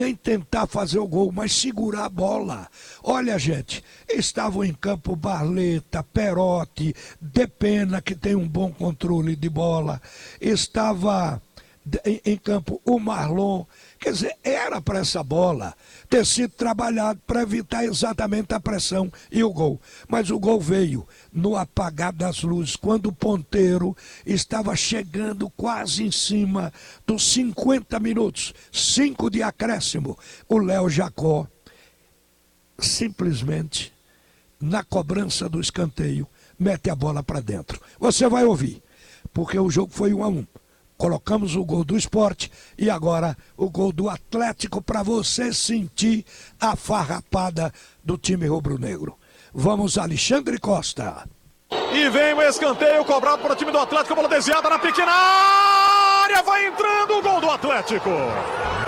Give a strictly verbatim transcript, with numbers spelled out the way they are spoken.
nem tentar fazer o gol, mas segurar a bola. Olha, gente, estavam em campo Barleta, Perotti, Depena, que tem um bom controle de bola, estava em, em campo o Marlon. Quer dizer, era para essa bola ter sido trabalhado para evitar exatamente a pressão e o gol. Mas o gol veio no apagar das luzes, quando o ponteiro estava chegando quase em cima dos cinquenta minutos, cinco de acréscimo. O Léo Jacó, simplesmente, na cobrança do escanteio, mete a bola para dentro. Você vai ouvir, porque o jogo foi um a um. Colocamos o gol do Sport e agora o gol do Atlético para você sentir a farrapada do time rubro-negro. Vamos, Alexandre Costa. E vem o escanteio cobrado para o time do Atlético, bola desviada na pequena área, vai entrando o gol do Atlético.